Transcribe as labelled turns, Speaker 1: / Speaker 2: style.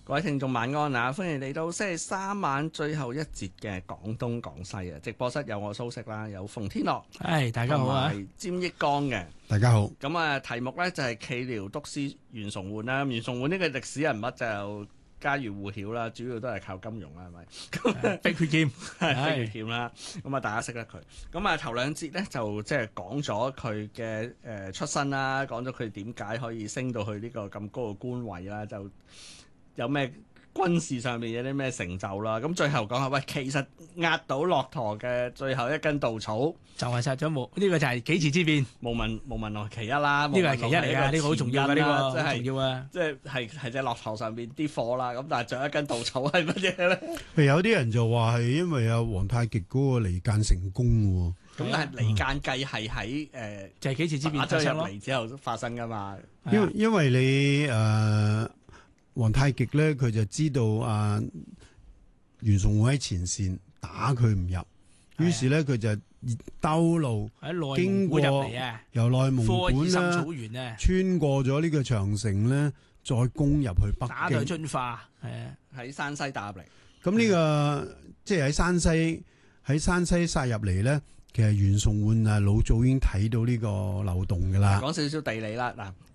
Speaker 1: 各位聽眾晚安啊！歡迎嚟到星期三晚最後一節嘅廣東廣西啊！直播室有我蘇軾啦，有馮天樂，
Speaker 2: 大家好啊！
Speaker 1: 同埋詹益剛嘅，
Speaker 3: 大家好。
Speaker 1: 咁啊，題目咧就係耆遼督師袁崇煥啦。袁崇煥呢個歷史人物就家喻戶曉啦，主要都係靠金融啦，係咪？咁
Speaker 2: 碧血劍
Speaker 1: 係碧血劍啦。咁啊，大家識得佢。咁啊，頭兩節咧就即係講咗佢嘅出身啦，講咗佢點解可以升到去呢個咁高嘅官位啦，就有咩軍事上面有啲咩成就啦。咁最後講下，喂，其實壓倒駱駝嘅最後一根稻草
Speaker 2: 就係殺咗呢個就係幾次之變，
Speaker 1: 無問來其一啦。
Speaker 2: 呢個係其一嚟㗎，呢個好重要㗎，呢個好重要啊！
Speaker 1: 即係隻駱駝上邊啲貨啦。咁但係仲有一根稻草係乜嘢咧？
Speaker 3: 有啲人就話係因為阿皇太極嗰個離間成功喎。
Speaker 1: 咁但係離間計係喺
Speaker 2: 就係幾次之變
Speaker 1: 打咗入嚟之後發生㗎嘛？
Speaker 3: 因為你皇太極咧，佢就知道袁崇煥喺前線打佢唔入，於是咧佢就兜路經過由內蒙古啦，穿過咗呢個長城咧，再攻入去北京，
Speaker 2: 打到遵化，
Speaker 1: 喺山西打入嚟。
Speaker 3: 咁呢個即係喺山西殺入嚟咧，其實袁崇煥老早已經睇到呢個漏洞㗎啦。
Speaker 1: 講少少地理啦，嗱。